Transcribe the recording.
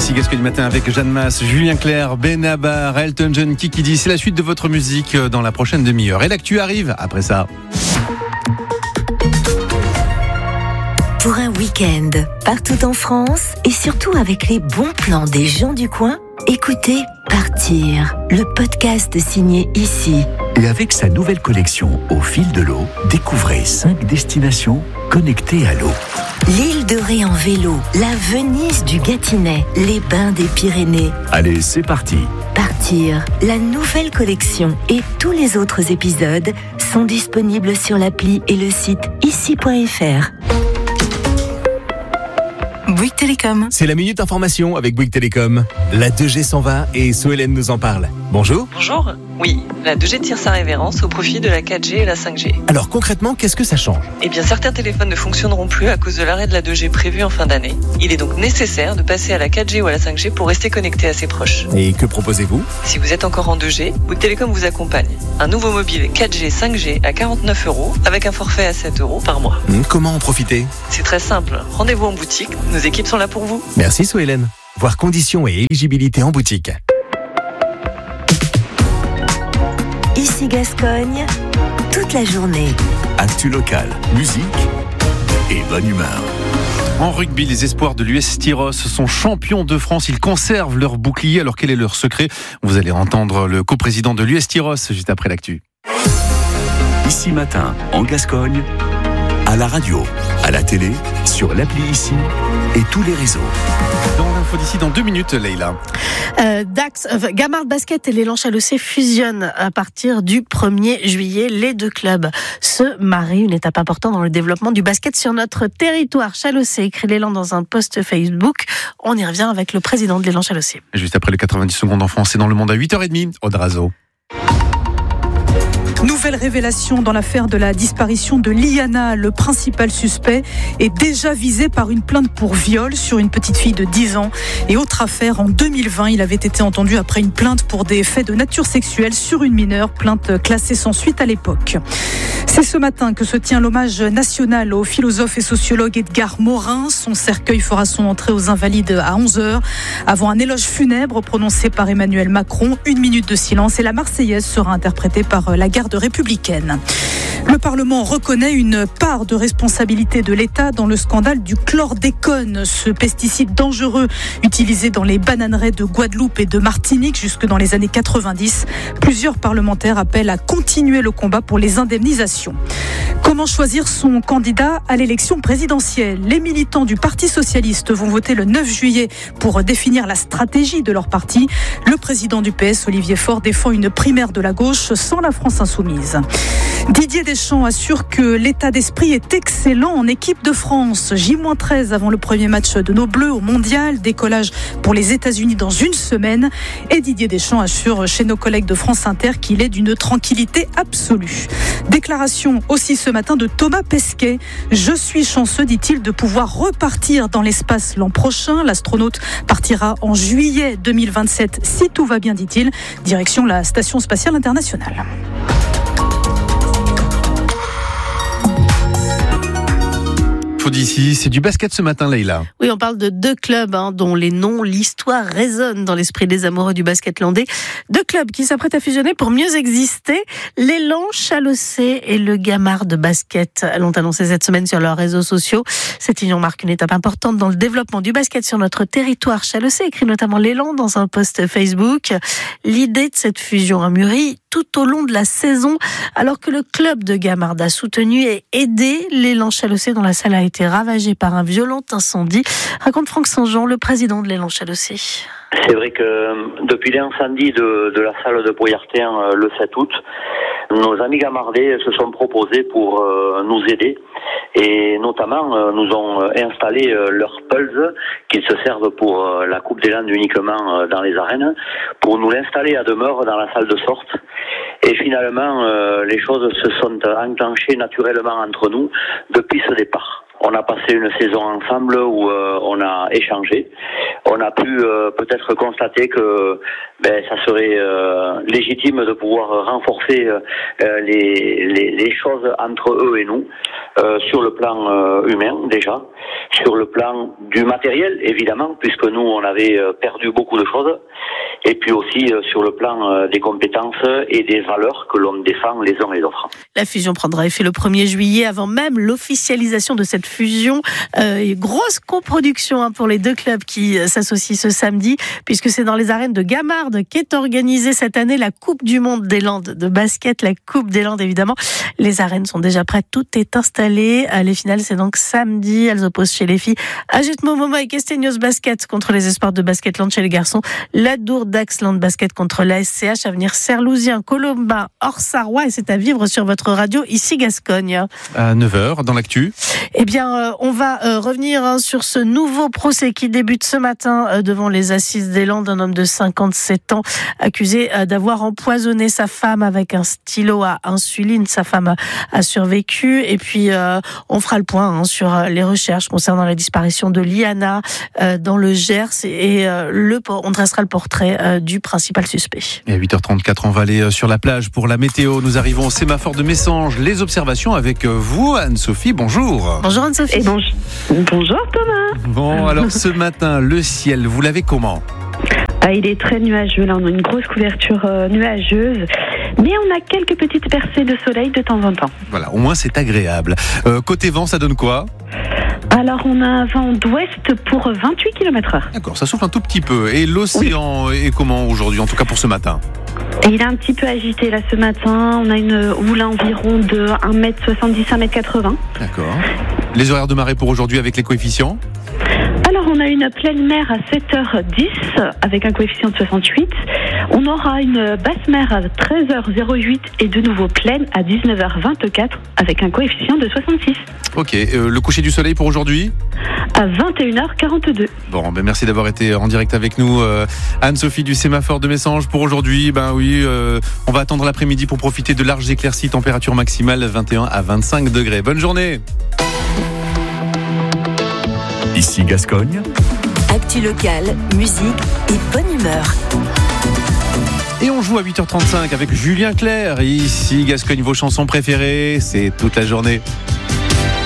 Ici Gascogne Matin avec Jeanne Masse, Julien Clerc, Benabar, Elton John, Kikidi. C'est la suite de votre musique dans la prochaine demi-heure. Et l'actu arrive après ça. Pour un week-end, partout en France et surtout avec les bons plans des gens du coin, écoutez Partir, le podcast signé Ici. Et avec sa nouvelle collection Au fil de l'eau, découvrez 5 destinations connectées à l'eau. L'île de Ré en vélo, la Venise du Gâtinais, les bains des Pyrénées. Allez, c'est parti. Partir, la nouvelle collection et tous les autres épisodes sont disponibles sur l'appli et le site ici.fr. Bouygues Télécom. C'est la Minute Information avec Bouygues Télécom. La 2G s'en va et Sohélène nous en parle. Bonjour. Bonjour. Oui, la 2G tire sa révérence au profit de la 4G et la 5G. Alors concrètement, qu'est-ce que ça change ? Eh bien, certains téléphones ne fonctionneront plus à cause de l'arrêt de la 2G prévu en fin d'année. Il est donc nécessaire de passer à la 4G ou à la 5G pour rester connecté à ses proches. Et que proposez-vous ? Si vous êtes encore en 2G, Bouygues Télécom vous accompagne. Un nouveau mobile 4G, 5G à 49 € avec un forfait à 7 € par mois. Comment en profiter ? C'est très simple. Rendez-vous en boutique. Nos équipes sont là pour vous. Merci Sohélène. Voir conditions et éligibilité en boutique. Ici Gascogne, toute la journée. Actu locale, musique et bonne humeur. En rugby, les espoirs de l'US Tyros sont champions de France. Ils conservent leur bouclier. Alors quel est leur secret ? Vous allez entendre le coprésident de l'US Tyros juste après l'actu. Ici Matin, en Gascogne, à la radio, à la télé, sur l'appli Ici et tous les réseaux. Dans l'info d'ici dans 2 minutes, Leïla. Gamard Basket et l'élan Chalossé fusionnent à partir du 1er juillet. Les deux clubs se marient, une étape importante dans le développement du basket sur notre territoire. Chalossé écrit l'élan dans un post Facebook. On y revient avec le président de l'élan Chalossé. Juste après le 90 secondes en France et dans le monde à 8h30, Odrazo. Nouvelle révélation dans l'affaire de la disparition de Liana. Le principal suspect est déjà visé par une plainte pour viol sur une petite fille de 10 ans. Et autre affaire, en 2020, il avait été entendu après une plainte pour des faits de nature sexuelle sur une mineure, plainte classée sans suite à l'époque. C'est ce matin que se tient l'hommage national au philosophe et sociologue Edgar Morin. Son cercueil fera son entrée aux Invalides à 11h. Avant un éloge funèbre prononcé par Emmanuel Macron, 1 minute de silence et la Marseillaise sera interprétée par la garde républicaine. Le Parlement reconnaît une part de responsabilité de l'État dans le scandale du chlordécone, ce pesticide dangereux utilisé dans les bananeraies de Guadeloupe et de Martinique jusque dans les années 90. Plusieurs parlementaires appellent à continuer le combat pour les indemnisations. Comment choisir son candidat à l'élection présidentielle ? Les militants du Parti socialiste vont voter le 9 juillet pour définir la stratégie de leur parti. Le président du PS, Olivier Faure, défend une primaire de la gauche sans la France insoumise. Didier Deschamps assure que l'état d'esprit est excellent en équipe de France. J-13 avant le premier match de nos Bleus au Mondial. Décollage pour les États-Unis dans 1 semaine. Et Didier Deschamps assure chez nos collègues de France Inter qu'il est d'une tranquillité absolue. Déclaration aussi ce matin de Thomas Pesquet. Je suis chanceux, dit-il, de pouvoir repartir dans l'espace l'an prochain. L'astronaute partira en juillet 2027 si tout va bien, dit-il. Direction la Station spatiale internationale. D'ici, c'est du basket ce matin, Leïla. Oui, on parle de 2 clubs dont les noms, l'histoire résonne dans l'esprit des amoureux du basket landais. 2 clubs qui s'apprêtent à fusionner pour mieux exister. L'élan Chalossé et le Gamard de basket l'ont annoncé cette semaine sur leurs réseaux sociaux. Cette union marque une étape importante dans le développement du basket sur notre territoire. Chalossé écrit notamment l'élan dans un post Facebook. L'idée de cette fusion a mûri tout au long de la saison, alors que le club de Gamard a soutenu et aidé l'élan Chalossé dont la salle a été ravagée par un violent incendie. Raconte Franck Saint-Jean, le président de l'élan Chalossé. C'est vrai que depuis l'incendie de la salle de Boyartin le 7 août, nos amis gamardais se sont proposés pour nous aider et notamment nous ont installé leur pulse qu'ils se servent pour la Coupe des Landes uniquement dans les arènes, pour nous l'installer à demeure dans la salle de sorte. Et finalement, les choses se sont enclenchées naturellement entre nous depuis ce départ. On a passé une saison ensemble où on a échangé. On a pu peut-être constater que ça serait légitime de pouvoir renforcer les choses entre eux et nous, sur le plan humain déjà, sur le plan du matériel évidemment, puisque nous on avait perdu beaucoup de choses, et puis aussi sur le plan des compétences et des valeurs que l'on défend les uns et les autres. La fusion prendra effet le 1er juillet, avant même l'officialisation de cette fusion. Grosse coproduction pour les deux clubs qui s'associent ce samedi, puisque c'est dans les arènes de Gamarde qu'est organisée cette année la Coupe du Monde des Landes de basket, la Coupe des Landes évidemment. Les arènes sont déjà prêtes, tout est installé. Les finales, c'est donc samedi. Elles opposent chez les filles Agetmo Momo et Castaignos Basket contre les Espoirs de Basketland chez les garçons. La Dourdax Land Basket contre la SCH. Avenir Serlousien, Colombin, Orsarois, et c'est à vivre sur votre radio ici Gascogne. À 9h dans l'actu. Eh bien, on va revenir sur ce nouveau procès qui débute ce matin devant les assises des Landes. Un homme de 57 ans accusé d'avoir empoisonné sa femme avec un stylo à insuline. Sa femme a survécu. Et puis, on fera le point sur les recherches concernant la disparition de Liana dans le Gers. Et on dressera le portrait du principal suspect. Et à 8h34, on va aller sur la plage pour la météo. Nous arrivons au sémaphore de Messanges. Les observations avec vous, Anne-Sophie. Bonjour. Bonjour Anne-Sophie. Et bonjour Thomas. Bon, alors ce matin, le ciel, vous l'avez comment ? Il est très nuageux. Là, on a une grosse couverture nuageuse. Mais on a quelques petites percées de soleil de temps en temps. Voilà, au moins c'est agréable. Côté vent, ça donne quoi ? Alors, on a un vent d'ouest pour 28 km/h. D'accord, ça souffle un tout petit peu. Et l'océan est comment aujourd'hui, en tout cas pour ce matin ? Et il est un petit peu agité là ce matin. On a une houle environ de 1m70, 1m80. D'accord. Les horaires de marée pour aujourd'hui avec les coefficients ? Alors, on a une pleine mer à 7h10 avec un coefficient de 68. On aura une basse mer à 13h08 et de nouveau pleine à 19h24 avec un coefficient de 66. Ok, le coucher du soleil pour aujourd'hui ? À 21h42. Bon, merci d'avoir été en direct avec nous, Anne-Sophie du sémaphore de Messanges. Pour aujourd'hui, on va attendre l'après-midi pour profiter de larges éclaircies, température maximale 21 à 25 degrés. Bonne journée. Ici Gascogne. Actu locale, musique et bonne humeur. Et on joue à 8h35 avec Julien Clerc. Ici Gascogne, vos chansons préférées, c'est toute la journée.